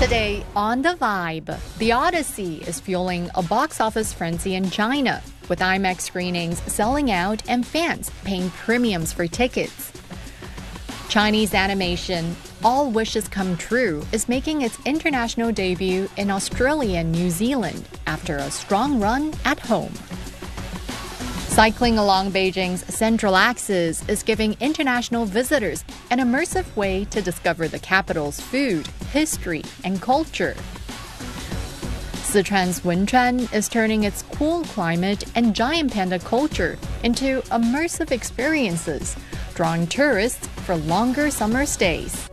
Today on The Vibe, The Odyssey is fueling a box office frenzy in China, with IMAX screenings selling out and fans paying premiums for tickets. Chinese animation All Wishes Come True is making its international debut in Australia and New Zealand after a strong run at home. Cycling along Beijing's Central Axis is giving international visitors an immersive way to discover the capital's food, history, and culture. Sichuan's Wenchuan is turning its cool climate and giant panda culture into immersive experiences, drawing tourists for longer summer stays.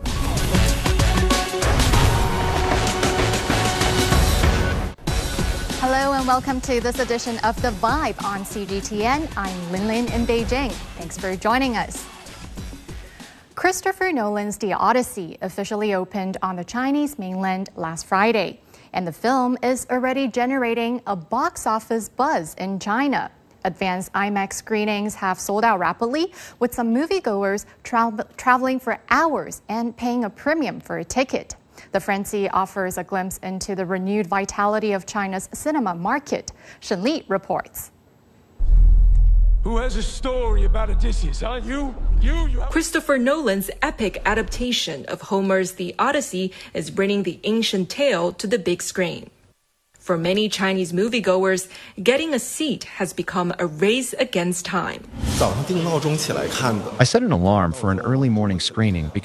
Hello and welcome to this edition of The Vibe on CGTN. I'm Lin Lin in Beijing. Thanks for joining us. Christopher Nolan's The Odyssey officially opened on the Chinese mainland last Friday, and the film is already generating a box office buzz in China. Advanced IMAX screenings have sold out rapidly, with some moviegoers traveling for hours and paying a premium for a ticket. The frenzy offers a glimpse into the renewed vitality of China's cinema market. Shen Li reports. Who has a story about Odysseus, huh? You Christopher Nolan's epic adaptation of Homer's The Odyssey is bringing the ancient tale to the big screen. For many Chinese moviegoers, getting a seat has become a race against time. I set an alarm for an early morning screening